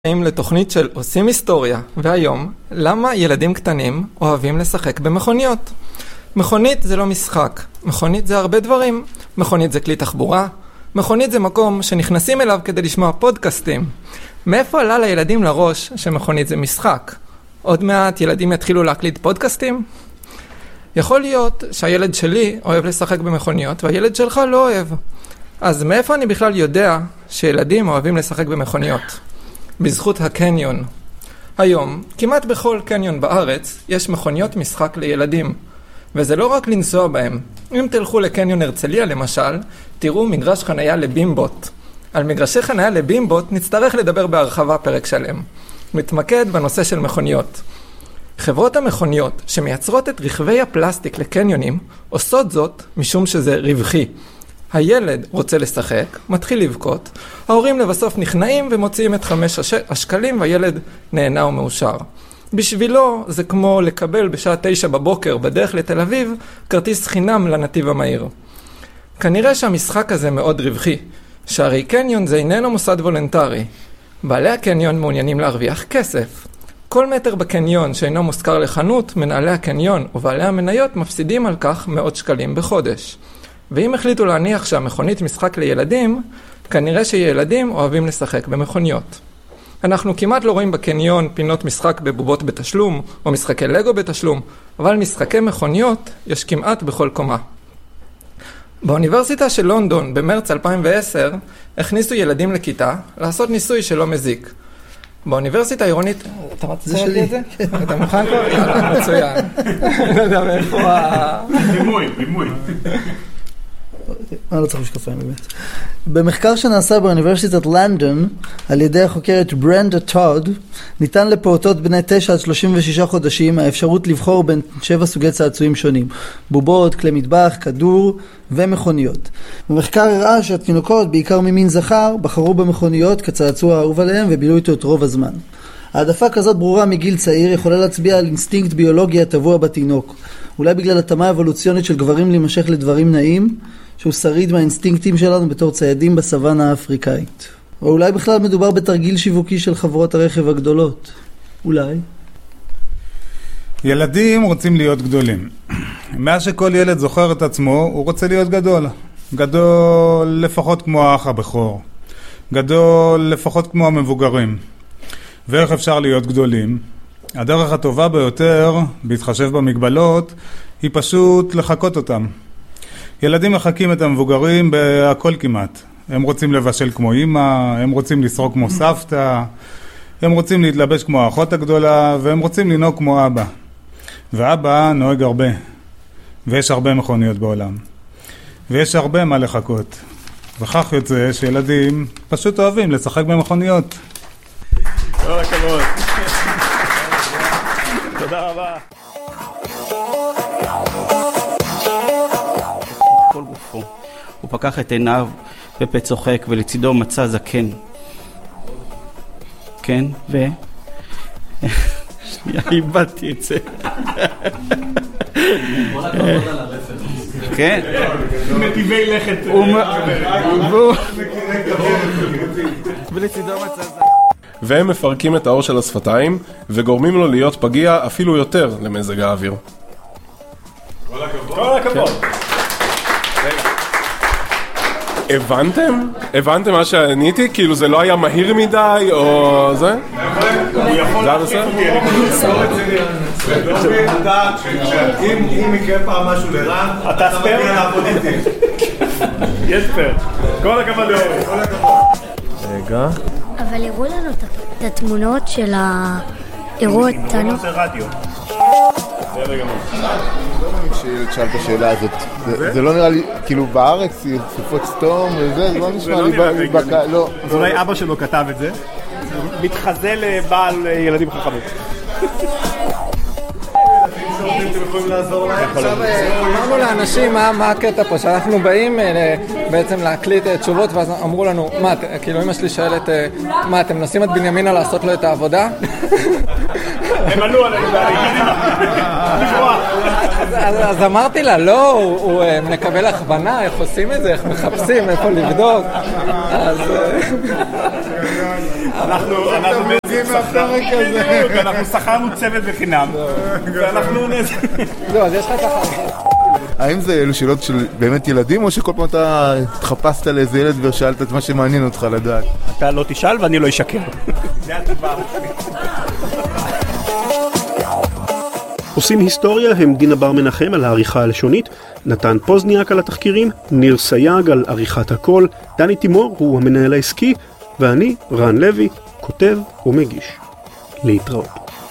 לתוכנית של עושים היסטוריה, והיום, למה ילדים קטנים אוהבים לשחק במכוניות? מכונית זה לא משחק, מכונית זה הרבה דברים. מכונית זה כלי תחבורה, מכונית זה מקום שנכנסים אליו כדי לשמוע פודקאסטים. מאיפה עלה לילדים לראש שמכונית זה משחק? עוד מעט ילדים יתחילו להקליט פודקאסטים? יכול להיות שהילד שלי אוהב לשחק במכוניות והילד שלך לא אוהב. אז מאיפה אני בכלל יודע שילדים אוהבים לשחק במכוניות? בזכות הקניון. היום, כמעט בכל קניון בארץ, יש מכוניות משחק לילדים. וזה לא רק לנסוע בהם. אם תלכו לקניון הרצליה למשל, תראו מגרש חנייה לבימבוט. על מגרשי חנייה לבימבוט נצטרך לדבר בהרחבה פרק שלם. מתמקד בנושא של מכוניות. חברות המכוניות שמייצרות את רכבי הפלסטיק לקניונים, עושות זאת משום שזה רווחי. הילד רוצה לשחק, מתחיל לבכות, ההורים לבסוף נכנעים ומוציאים את 5 השקלים והילד נהנה ומאושר. בשבילו זה כמו לקבל בשעה 9 בבוקר בדרך לתל אביב כרטיס חינם לנתיב המהיר. כנראה שהמשחק הזה מאוד רווחי, שהרי קניון זה איננו מוסד וולנטרי. בעלי הקניון מעוניינים להרוויח כסף. כל מטר בקניון שאינו מושכר לחנות, מנהלי הקניון ובעלי המניות מפסידים על כך מאות שקלים בחודש. ואם החליטו להניח שהמכונית משחק לילדים, כנראה שילדים אוהבים לשחק במכוניות. אנחנו כמעט לא רואים בקניון פינות משחק בבובות בתשלום, או משחקי לגו בתשלום, אבל משחקי מכוניות יש כמעט בכל קומה. באוניברסיטה של לונדון, במרץ 2010, הכניסו ילדים לכיתה לעשות ניסוי שלא מזיק. באוניברסיטה העירונית... אתה רוצה להגיד את זה? אתה מוכן כבר? יאללה, מצוין. לא יודע מאיפה רימוי. לא צריך משקפיים באמת. במחקר שנעשה באוניברסיטת לונדון על ידי החוקרת ברנדה טוד, ניתן לפעוטות בני 9 עד 36 חודשים האפשרות לבחור בין 7 סוגי צעצועים שונים: בובות, כלי מטבח, כדור ומכוניות. במחקר הראה שהתינוקות, בעיקר ממין זכר, בחרו במכוניות כצעצוע האהוב עליהם ובילו איתו את רוב הזמן. העדפה כזאת ברורה מגיל צעיר יכולה להצביע על אינסטינקט ביולוגי הטבוע בתינוק, אולי בגלל התאמה אבולוציונית של גברים להימשך לדברים נעים, שהוא שריד מהאינסטינקטים שלנו בתור ציידים בסוואנה האפריקאית. או אולי בכלל מדובר בתרגיל שיווקי של חברות הרכב הגדולות. אולי. ילדים רוצים להיות גדולים. מאז שכל ילד זוכר את עצמו, הוא רוצה להיות גדול. גדול לפחות כמו האח הבכור. גדול לפחות כמו המבוגרים. ואיך אפשר להיות גדולים? הדרך הטובה ביותר, בהתחשב במגבלות, היא פשוט לחכות אותם. ילדים מחכים את המבוגרים בהכל כמעט. הם רוצים לבשל כמו אמא, הם רוצים לשרוק כמו סבתא, הם רוצים להתלבש כמו האחות הגדולה, והם רוצים לנהוג כמו אבא. ואבא נוהג הרבה. ויש הרבה מכוניות בעולם. ויש הרבה מה לחכות. וכך יוצא שילדים פשוט אוהבים לשחק במכוניות. כל הכבוד. תודה רבה. כל גופו. הוא פקח את עיניו בפה צוחק, ולצידו מצא זקן. כן, שנייה, איבדתי את זה. כן. נתיבי לכת. ולצידו מצא זקן. והם מפרקים את האור של השפתיים וגורמים לו להיות פגיע אפילו יותר למזג האוויר. כל הכבוד. הבנתם? הבנתם מה שעניתי? כאילו זה לא היה מהיר מדי או זה? הוא יכול להחליף אותי, אם יקרה פעם משהו לרן, אתה מגיע לעבוד איתי. יש פר. כל הכבוד לאורי. כל הכבוד. רגע. אבל הראו לנו את התמונות של הראו אותנו. זה רדיו. שאל את השאלה הזאת, זה לא נראה לי, כאילו בארץ סופות סתום וזה, זה לא נשמע לי בקה, לא. אז אולי אבא שלו כתב את זה, מתחזה לבעל ילדים חכמים. אתם יכולים לעזור להם? עכשיו אמרנו לאנשים מה הקטע פה, שאנחנו באים בעצם להקליט תשובות, ואז אמרו לנו, כאילו אמא שלי שואלת, מה אתם נוסעים את בנימינה לעשות לו את העבודה? הם עלו עלינו, אז אמרתי לה, לא, הוא מקבל הכוונה, איך עושים את זה, איך מחפשים, איפה לבדוק. אז... אנחנו שכרנו צוות בחינם, ואנחנו... לא, אז יש לך ככה... האם זה אלו שאלות של באמת ילדים, או שכל פעם אתה התחפשת לאיזה ילד ושאלת את מה שמעניין אותך לדעת? אתה לא תשאל ואני לא אשקר. זה התשובה. עושים היסטוריה הם דינה בר מנחם על העריכה הלשונית, נתן פוזניאק על התחקירים, ניר סייג על עריכת הקול, דני תימור הוא המנהל העסקי, ואני, רן לוי, כותב ומגיש. להתראות.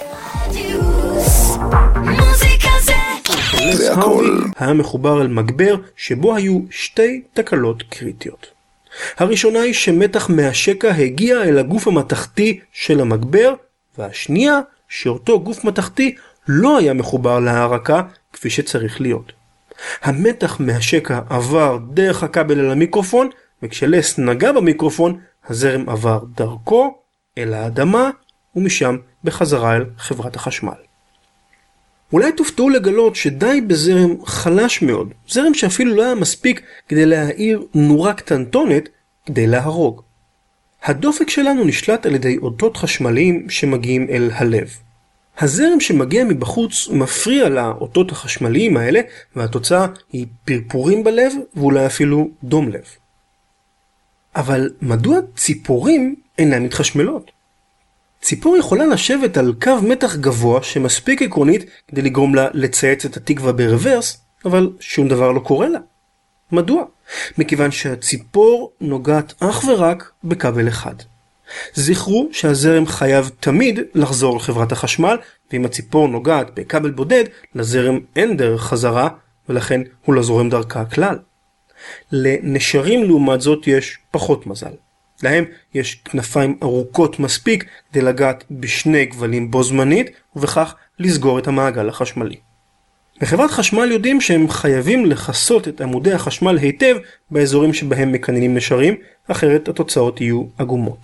זה הכל. היה מחובר אל מגבר שבו היו שתי תקלות קריטיות. הראשונה היא שמתח מהשקע הגיע אל הגוף המתחתי של המגבר, והשנייה שאותו גוף מתחתי לא היה מחובר להערקה כפי שצריך להיות. המתח מהשקע עבר דרך הכבל אל המיקרופון, וכשלס נגע במיקרופון, הזרם עבר דרכו אל האדמה, ומשם בחזרה אל חברת החשמל. אולי תופתעו לגלות שדי בזרם חלש מאוד, זרם שאפילו לא היה מספיק כדי להאיר נורה קטנטונת כדי להרוג. הדופק שלנו נשלט על ידי אותות חשמליים שמגיעים אל הלב. הזרם שמגיע מבחוץ מפריע לאותות החשמליים האלה, והתוצאה היא פרפורים בלב ואולי אפילו דום לב. אבל מדוע ציפורים אינן מתחשמלות? ציפור יכולה לשבת על קו מתח גבוה שמספיק עקרונית כדי לגרום לה לצייץ את התקווה ברוורס, אבל שום דבר לא קורה לה. מדוע? מכיוון שהציפור נוגעת אך ורק בכבל אחד. זכרו שהזרם חייב תמיד לחזור לחברת החשמל, ואם הציפור נוגעת בכבל בודד, לזרם אין דרך חזרה, ולכן הוא לא זורם דרכה כלל. לנשרים לעומת זאת יש פחות מזל. להם יש כנפיים ארוכות מספיק כדי לגעת בשני כבלים בו זמנית, ובכך לסגור את המעגל החשמלי. בחברת חשמל יודעים שהם חייבים לחסות את עמודי החשמל היטב באזורים שבהם מקננים נשרים, אחרת התוצאות יהיו עגומות.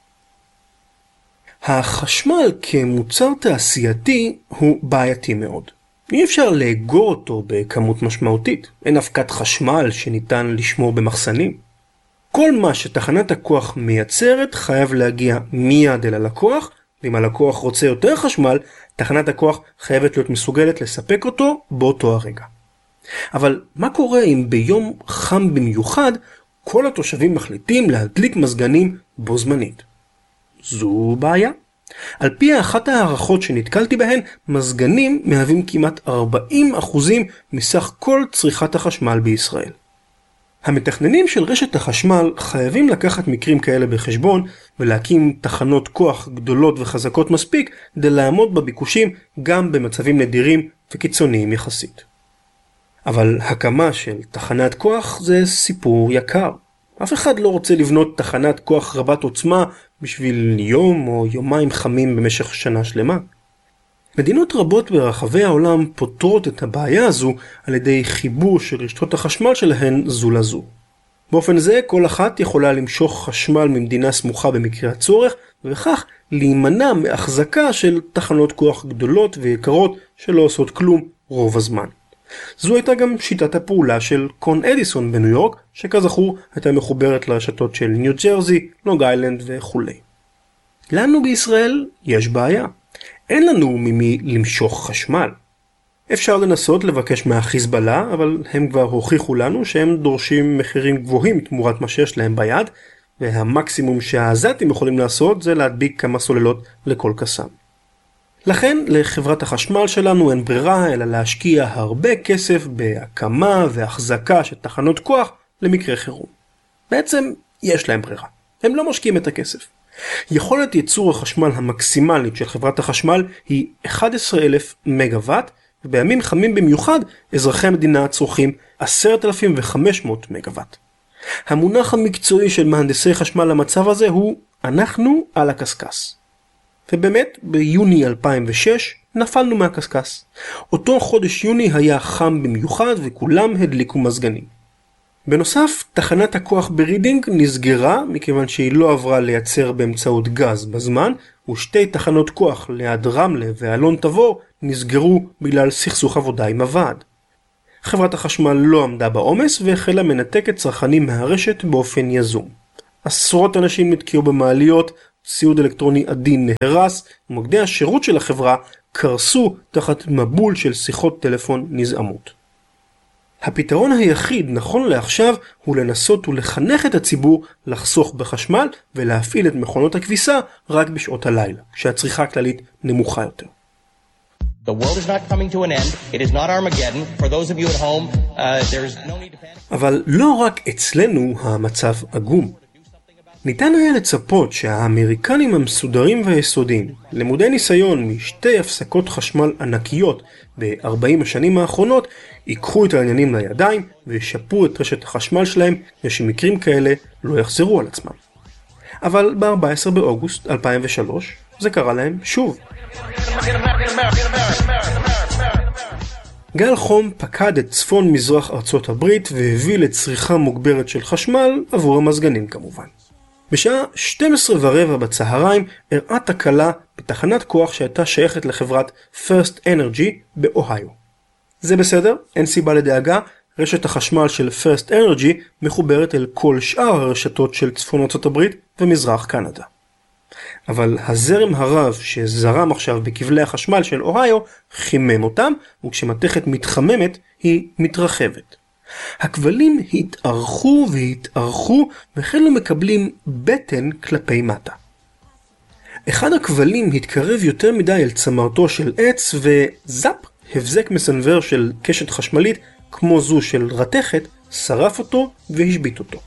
החשמל כמוצר תעשייתי הוא בעייתי מאוד. אי אפשר לאגור אותו בכמות משמעותית. אין הפקת חשמל שניתן לשמור במחסנים. כל מה שתחנת הכוח מייצרת חייב להגיע מיד אל הלקוח, ואם הלקוח רוצה יותר חשמל, תחנת הכוח חייבת להיות מסוגלת לספק אותו באותו הרגע. אבל מה קורה אם ביום חם במיוחד כל התושבים מחליטים להדליק מזגנים בו זמנית? זו בעיה. על פי אחת הערכות שנתקלתי בהן, מזגנים מהווים כמעט 40% מסך כל צריכת החשמל בישראל. המתכננים של רשת החשמל חייבים לקחת מקרים כאלה בחשבון ולהקים תחנות כוח גדולות וחזקות מספיק כדי לעמוד בביקושים גם במצבים נדירים וקיצוניים יחסית. אבל הקמה של תחנת כוח זה סיפור יקר. אף אחד לא רוצה לבנות תחנת כוח רבת עוצמה בשביל יום או יומיים חמים במשך שנה שלמה. מדינות רבות ברחבי העולם פותרות את הבעיה הזו על ידי חיבור של רשתות החשמל שלהן זו לזו. באופן זה כל אחת יכולה למשוך חשמל ממדינה סמוכה במקרה הצורך, ובכך להימנע מהחזקה של תחנות כוח גדולות ויקרות שלא עושות כלום רוב הזמן. זו הייתה גם שיטת הפעולה של קון אדיסון בניו יורק, שכזכור הייתה מחוברת לרשתות של ניו ג'רזי, לונג איילנד וכו'. לנו בישראל יש בעיה. אין לנו ממי למשוך חשמל. אפשר לנסות לבקש מהחיזבאללה, אבל הם כבר הוכיחו לנו שהם דורשים מחירים גבוהים תמורת מה שיש להם ביד, והמקסימום שהעזתים יכולים לעשות זה להדביק כמה סוללות לכל קסם. לכן לחברת החשמל שלנו אין ברירה אלא להשקיע הרבה כסף בהקמה והחזקה של תחנות כוח למקרה חירום. בעצם יש להם ברירה. הם לא משקיעים את הכסף. יכולת ייצור החשמל המקסימלית של חברת החשמל היא 11,000 מגוואט, ובימים חמים במיוחד אזרחי המדינה צורכים 10,500 מגוואט. המונח המקצועי של מהנדסי חשמל למצב הזה הוא אנחנו על הקסקס. ובאמת ביוני 2006 נפלנו מהקסקס. אותו חודש יוני היה חם במיוחד וכולם הדליקו מזגנים. בנוסף, תחנת הכוח ברידינג נסגרה מכיוון שהיא לא עברה לייצר באמצעות גז בזמן, ושתי תחנות כוח ליד רמלה ואלון תבור נסגרו בגלל סכסוך עבודה עם הוועד. חברת החשמל לא עמדה בעומס והחלה מנתקת צרכנים מהרשת באופן יזום. עשרות אנשים נתקעו במעליות, ציוד אלקטרוני עדין נהרס, ומוקדי השירות של החברה קרסו תחת מבול של שיחות טלפון נזעמות. הפתרון היחיד נכון לעכשיו הוא לנסות ולחנך את הציבור לחסוך בחשמל ולהפעיל את מכונות הכביסה רק בשעות הלילה, כשהצריכה הכללית נמוכה יותר. The world is not coming to an end. It is not Armageddon. For those of you at home, there's no need to panic. אבל לא רק אצלנו המצב עגום. ניתן היה לצפות שהאמריקנים המסודרים והיסודיים, למודי ניסיון משתי הפסקות חשמל ענקיות ב-40 השנים האחרונות, ייקחו את העניינים לידיים וישפרו את רשת החשמל שלהם, ושמקרים כאלה לא יחזרו על עצמם. אבל ב-14 באוגוסט 2003 זה קרה להם שוב. גל חום פקד את צפון מזרח ארצות הברית והביא לצריכה מוגברת של חשמל עבור המזגנים כמובן. בשעה 12:15 בצהריים אירעה תקלה בתחנת כוח שהייתה שייכת לחברת First Energy באוהיו. זה בסדר, אין סיבה לדאגה, רשת החשמל של First Energy מחוברת אל כל שאר הרשתות של צפון ארצות הברית ומזרח קנדה. אבל הזרם הרב שזרם עכשיו בכבלי החשמל של אוהיו חימם אותם, וכשמתכת מתחממת היא מתרחבת. הכבלים התארכו והתארכו והחלו מקבלים בטן כלפי מטה. אחד הכבלים התקרב יותר מדי אל צמרתו של עץ וזאפ, הבזק מסנבר של קשת חשמלית כמו זו של רתכת, שרף אותו והשבית אותו.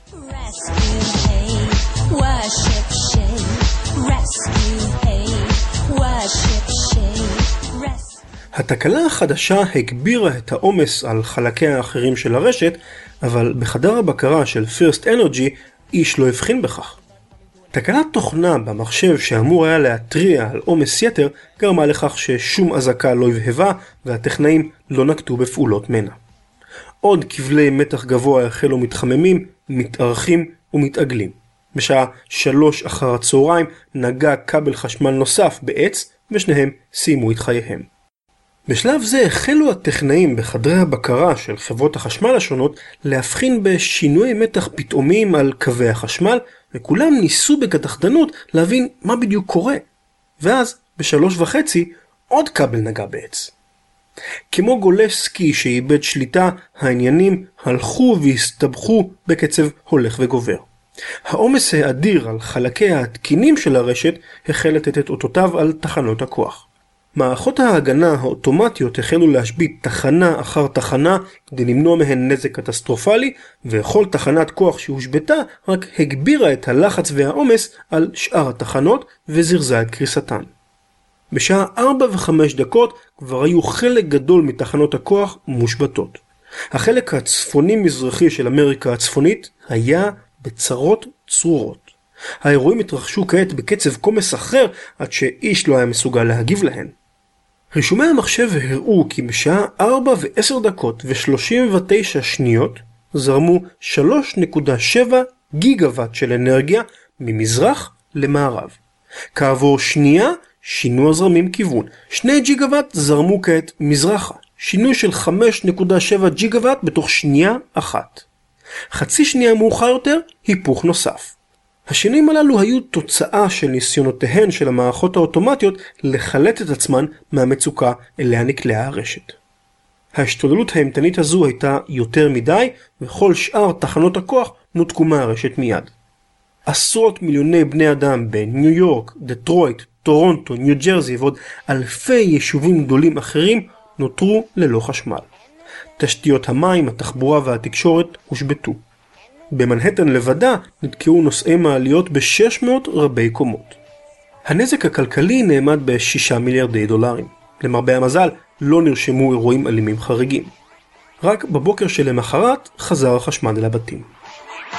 התקלה החדשה הגבירה את העומס על חלקיה האחרים של הרשת, אבל בחדר הבקרה של First Energy איש לא הבחין בכך. תקלת תוכנה במחשב שאמור היה להתריע על עומס יתר גרמה לכך ששום אזעקה לא הבהבה והטכנאים לא נקטו בפעולות מנע. עוד כבלי מתח גבוה החלו מתחממים, מתארכים ומתעגלים. בשעה 3 אחר הצהריים נגע כבל חשמל נוסף בעץ ושניהם סיימו את חייהם. בשלב זה החלו הטכנאים בחדרי הבקרה של חברות החשמל השונות להבחין בשינוי מתח פתאומיים על קווי החשמל, וכולם ניסו בקדחתנות להבין מה בדיוק קורה. ואז ב3:30 עוד כבל נגע בעץ. כמו גולש סקי שאיבד שליטה, העניינים הלכו והסתבכו בקצב הולך וגובר. העומס האדיר על חלקי התקינים של הרשת החל לתת את אותותיו על תחנות הכוח. מערכות ההגנה האוטומטיות החלו להשבית תחנה אחר תחנה כדי למנוע מהן נזק קטסטרופלי, וכל תחנת כוח שהושבתה רק הגבירה את הלחץ והעומס על שאר התחנות וזרזה את קריסתן. בשעה 4:05 כבר היו חלק גדול מתחנות הכוח מושבתות. החלק הצפוני-מזרחי של אמריקה הצפונית היה בצרות צרורות. האירועים התרחשו כעת בקצב כה מסחרר עד שאיש לא היה מסוגל להגיב להן. רישומי המחשב הראו כי בשעה 4:10:39 זרמו 3.7 גיגוואט של אנרגיה ממזרח למערב. כעבור שנייה שינו הזרמים כיוון. 2 גיגוואט זרמו כעת מזרחה. שינוי של 5.7 גיגוואט בתוך שנייה אחת. חצי שנייה מאוחר יותר היפוך נוסף. השינויים הללו היו תוצאה של ניסיונותיהן של המערכות האוטומטיות לחלט את עצמן מהמצוקה אליה נקלעה הרשת. ההשתוללות האימתנית הזו הייתה יותר מדי, וכל שאר תחנות הכוח נותקו מהרשת מיד. עשרות מיליוני בני אדם בניו יורק, דטרויט, טורונטו, ניו ג'רזי ועוד אלפי יישובים גדולים אחרים נותרו ללא חשמל. תשתיות המים, התחבורה והתקשורת הושבתו. במנהטן לבדה נתקעו נוסעי מעליות ב-600 רבי קומות. הנזק הכלכלי נאמד ב$6 מיליארדי. למרבה המזל לא נרשמו אירועים אלימים חריגים. רק בבוקר שלמחרת חזר החשמל אל הבתים.